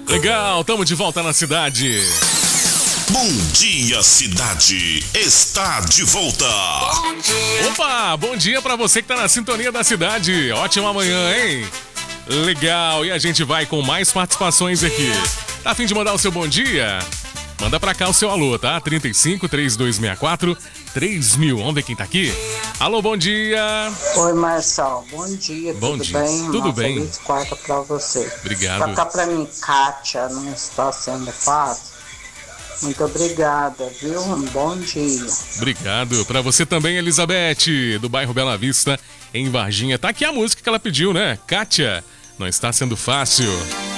Legal, tamo de volta na cidade. Bom dia, cidade. Está de volta. Opa, bom dia pra você que tá na sintonia da cidade. Ótima manhã, hein? Legal, e a gente vai com mais participações aqui. Tá a fim de mandar o seu bom dia? Manda pra cá o seu alô, tá? 35 3264 3000. Vamos ver quem tá aqui? Alô, bom dia. Oi, Marcelo. Bom dia. Bom tudo dia. bem? Tudo Uma bem. Feliz quarta pra você. Obrigado. Tocar pra mim, Kátia, não está sendo fácil. Muito obrigada, viu? Um bom dia. Obrigado. Pra você também, Elizabeth, do bairro Bela Vista, em Varginha. Tá aqui a música que ela pediu, né? Kátia, não está sendo fácil.